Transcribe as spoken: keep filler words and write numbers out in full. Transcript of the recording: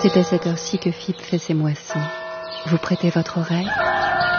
C'est à cette heure-ci que Fippe fait ses moissons. Vous prêtez votre oreille ?